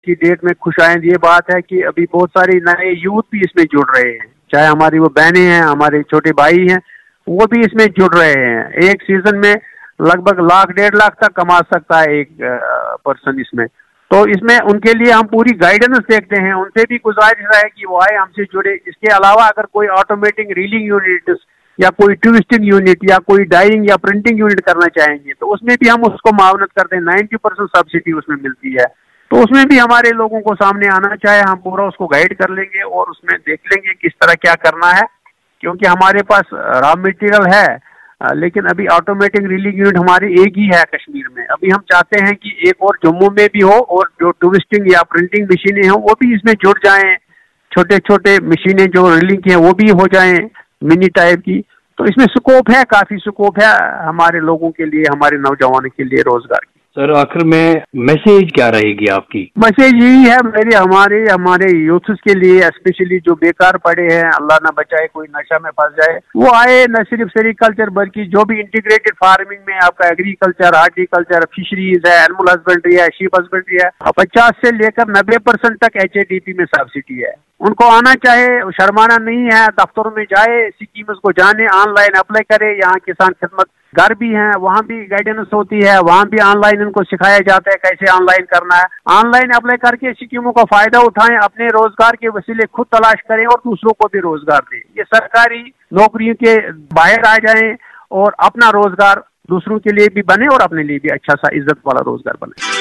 کی ڈیٹ میں خوش آئند یہ بات ہے کہ ابھی بہت ساری نئے یوتھ بھی اس میں جڑ رہے ہیں، چاہے ہماری وہ بہنیں ہیں، ہمارے چھوٹے بھائی ہیں، وہ بھی اس میں جڑ رہے ہیں. ایک سیزن میں لگ بھگ 1,00,000-1,50,000 تک کما سکتا ہے ایک پرسن اس میں. تو اس میں ان کے لیے ہم پوری گائیڈنس دیکھتے ہیں. ان سے بھی گزارش ہے کہ وہ آئے ہم سے جڑے. اس کے علاوہ اگر کوئی آٹومیٹنگ ریلنگ یونٹ یا کوئی ٹویسٹنگ یونٹ یا کوئی ڈائنگ یا پرنٹنگ یونٹ کرنا چاہیں گے تو اس میں بھی ہم اس کو معاونت کرتے ہیں. 90% سبسڈی اس میں ملتی ہے. تو اس میں بھی ہمارے لوگوں کو سامنے آنا چاہے، ہم پورا اس کو گائیڈ کر لیں گے اور اس میں دیکھ لیں گے کس طرح کیا کرنا ہے، کیونکہ ہمارے پاس را مٹیریل ہے لیکن ابھی آٹومیٹک ریلنگ یونٹ ہماری ایک ہی ہے کشمیر میں. ابھی ہم چاہتے ہیں کہ ایک اور جموں میں بھی ہو اور جو ٹویسٹنگ یا پرنٹنگ مشینیں ہوں وہ بھی اس میں جڑ جائیں. چھوٹے چھوٹے مشینیں جو ریلنگ کی ہیں وہ بھی ہو جائیں منی ٹائپ کی. تو اس میں سکوپ ہے، کافی سکوپ ہے ہمارے لوگوں کے لیے، ہمارے نوجوانوں کے لیے روزگار کی. سر آخر میں میسیج کیا رہے گی آپ کی؟ میسیج یہی ہے ہمارے یوتھس کے لیے، اسپیشلی جو بیکار پڑے ہیں، اللہ نہ بچائے کوئی نشہ میں پھنس جائے، وہ آئے نہ صرف سیریکلچر بلکہ جو بھی انٹیگریٹڈ فارمنگ میں آپ کا ایگریکلچر، ہارٹیکلچر، فشریز ہے، اینیمل ہسبینڈری ہے، شیپ ہسبینڈری ہے، 50 سے لے کر 90% تک HADP میں سبسڈی ہے. ان کو آنا چاہے، شرمانا نہیں ہے، دفتروں میں جائے، اسکیمز کو جانے، آن لائن اپلائی کرے. یہاں کسان خدمت گھر بھی ہیں، وہاں بھی گائیڈنس ہوتی ہے، وہاں بھی آن لائن ان کو سکھایا جاتا ہے کیسے آن لائن کرنا ہے. آن لائن اپلائی کر کے اسکیموں کا فائدہ اٹھائیں، اپنے روزگار کے وسیلے خود تلاش کریں اور دوسروں کو بھی روزگار دیں. یہ سرکاری نوکریوں کے باہر آ جائیں اور اپنا روزگار دوسروں کے لیے بھی بنے اور اپنے لیے بھی اچھا سا عزت والا روزگار بنے.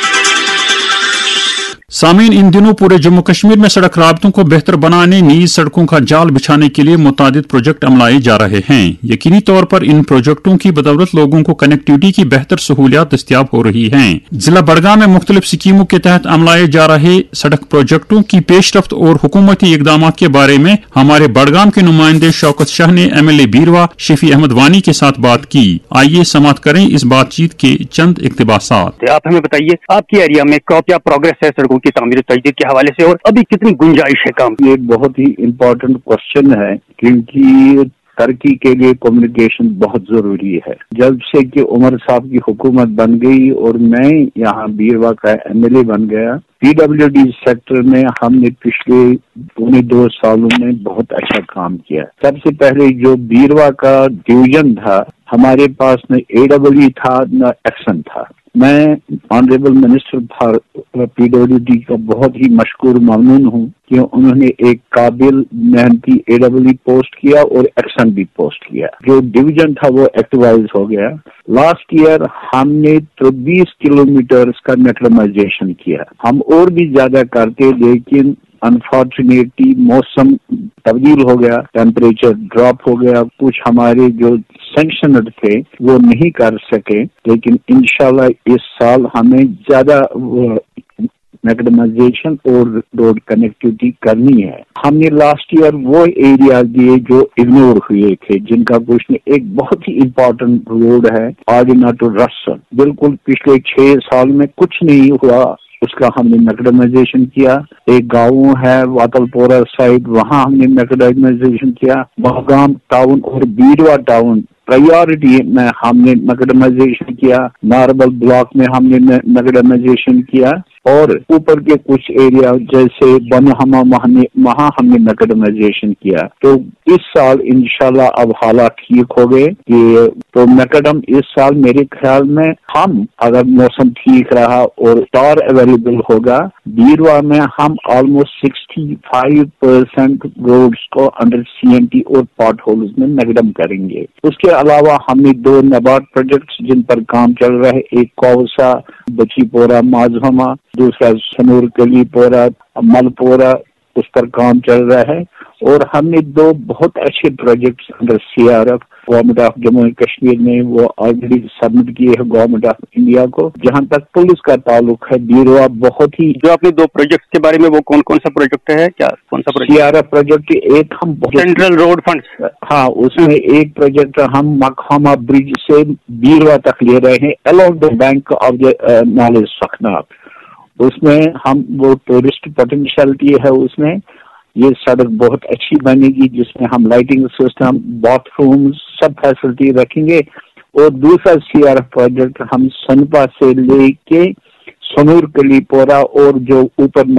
سامعین، ان دنوں پورے جموں کشمیر میں سڑک رابطوں کو بہتر بنانے، نیز سڑکوں کا جال بچھانے کے لیے متعدد پروجیکٹ عملائے جا رہے ہیں. یقینی طور پر ان پروجیکٹوں کی بدولت لوگوں کو کنیکٹیوٹی کی بہتر سہولیات دستیاب ہو رہی ہیں. ضلع بڑگام میں مختلف اسکیموں کے تحت عملائے جا رہے سڑک پروجیکٹوں کی پیش رفت اور حکومتی اقدامات کے بارے میں ہمارے بڑگام کے نمائندے شوکت شاہ نے MLA بیروا شفیع احمد وانی کے ساتھ بات کی. آئیے سماعت کریں اس بات چیت کے چند اقتباسات. آپ ہمیں بتائیے آپ کے ایریا میں کیا پروگرس ہے سڑکوں کی تعمیر و تجدید کے حوالے سے، اور ابھی کتنی گنجائش ہے کام؟ یہ بہت ہی امپورٹنٹ کوشچن ہے کیونکہ ترقی کے لیے کمیونیکیشن بہت ضروری ہے. جب سے کہ عمر صاحب کی حکومت بن گئی اور میں یہاں بیروا کا MLA بن گیا، PWD سیکٹر میں ہم نے پچھلے 2 سالوں میں بہت اچھا کام کیا. سب سے پہلے جو بیروا کا ڈویژن تھا، ہمارے پاس نہ AWE تھا نہ ایکشن تھا. میں آنریبل منسٹر فار PWD کا بہت ہی مشکور ممنون ہوں کہ انہوں نے ایک قابل محنتی AWE پوسٹ کیا اور ایکشن بھی پوسٹ کیا. جو ڈویژن تھا وہ ایکٹیوائز ہو گیا. لاسٹ ایئر ہم نے 20 کلومیٹر کا میٹرمائزیشن کیا. ہم اور بھی زیادہ کرتے لیکن انفارچونیٹلی موسم تبدیل ہو گیا، ٹیمپریچر ڈراپ ہو گیا، کچھ ہمارے جو سینکشنڈ تھے وہ نہیں کر سکے. لیکن انشاءاللہ اس سال ہمیں زیادہ میکڈمائزیشن اور روڈ کنیکٹیوٹی کرنی ہے. ہم نے لاسٹ ایئر وہ ایریا دیے جو اگنور ہوئے تھے، جن کا کچھ ایک بہت ہی امپورٹنٹ روڈ ہے آڈینا ٹو رسن. بالکل پچھلے 6 سال میں کچھ نہیں ہوا، اس کا ہم نے میکڈمائزیشن کیا. ایک گاؤں ہے واتل پورہ سائڈ، وہاں ہم نے میکڈمائزیشن کیا. بہگام ٹاؤن اور بیروا ٹاؤن پرائیورٹی میں ہم نے میکڈمائزیشن کیا. ناربل بلاک میں ہم نے میکڈمائزیشن کیا اور اوپر کے کچھ ایریا جیسے بنہما وہاں ہم نے میکڈمائزیشن کیا. تو اس سال انشاءاللہ اب حالات ٹھیک ہو گئے کہ تو میکڈم اس سال میرے خیال میں ہم اگر موسم ٹھیک رہا اور ٹار اویلیبل ہوگا، بیروا میں ہم آلموسٹ 65% روڈز کو انڈر CNT اور پاٹ ہولز میں میکڈم کریں گے. اس کے علاوہ ہم نے 2 نبات پروجیکٹس جن پر کام چل رہا ہے، ایک کوسا بچی پورہ ماظہما، دوسرا سنور کلی پورہ مل پورہ، اس پر کام چل رہا ہے. اور ہم نے 2 بہت اچھے projects under CRF government of Jammu and Kashmir نے وہ آلریڈی سبمٹ کیے ہیں گورنمنٹ آف انڈیا کو. جہاں تک پولیس کا تعلق ہے، بیروا بہت ہی جو آپ نے 2 پروجیکٹس کے بارے میں وہ کون سا پروجیکٹ ہے؟ کیا کون سا پروجیکٹ؟ CRF پروجیکٹ ایک ہم سینٹرل روڈ فنڈ، ہاں اس میں ایک پروجیکٹ ہم مکھاما برج سے بیروا تک لے رہے ہیں along the bank of the نالے سکھناب. اس میں ہم وہ ٹورسٹ پوٹینشیلٹی ہے، اس میں یہ سڑک بہت اچھی بنے گی جس میں ہم لائٹنگ سسٹم، باتھ روم سب فیسلٹی رکھیں گے. اور دوسرا CRF پروجیکٹ ہم سنپا سے لے کے सनूर कलीपोरा और जो ऊपर